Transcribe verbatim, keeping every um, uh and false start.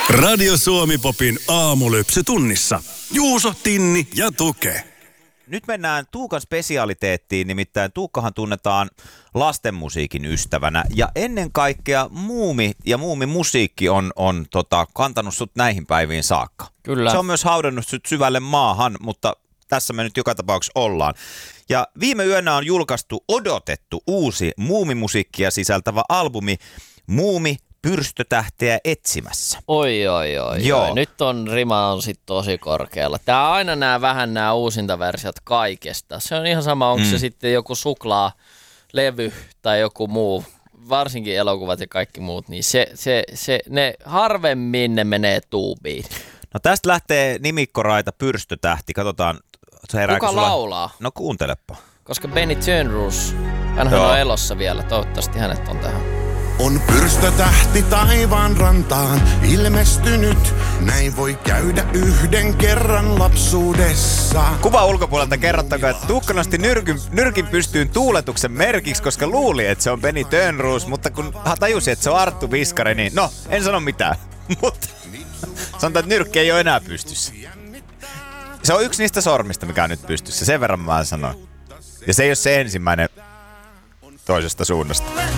Radio Suomi-popin aamulypsy tunnissa. Juuso, Tinni ja Tuke. Nyt mennään Tuukan spesialiteettiin, nimittäin Tuukkahan tunnetaan lastenmusiikin ystävänä. Ja ennen kaikkea muumi ja muumimusiikki on, on tota, kantanut sut näihin päiviin saakka. Kyllä. Se on myös haudannut sut syvälle maahan, mutta tässä me nyt joka tapauksessa ollaan. Ja viime yönä on julkaistu odotettu uusi muumimusiikkia sisältävä albumi Muumi pyrstötähteä etsimässä. Oi, oi, oi. Joo. oi. Nyt on rima on sit tosi korkealla. Tää on aina nää vähän nämä uusintaversiot kaikesta. Se on ihan sama, onko mm. se sitten joku suklaalevy tai joku muu, varsinkin elokuvat ja kaikki muut, niin se, se, se, ne harvemmin ne menee tuubiin. No tästä lähtee nimikkoraita Pyrstötähti. Katsotaan. Kuka sulla... laulaa? No kuuntelepa. Koska Benny Turnroos, hänhän on elossa vielä, toivottavasti hänet on tähän. On pyrstötähti taivaan rantaan ilmestynyt, näin voi käydä yhden kerran lapsuudessa. Kuva ulkopuolelta kerrottakoon, että Tuukka nosti nyrkin, nyrkin pystyyn tuuletuksen merkiksi, koska luuli, että se on Benny Turnroos, mutta kun tajusi, että se on Arttu Viskari, niin no, en sano mitään. Mutta sanotaan, että nyrkki ei ole enää pystyssä. Se on yksi niistä sormista, mikä on nyt pystyssä, sen verran mä sanon. Ja se ei ole se ensimmäinen toisesta suunnasta.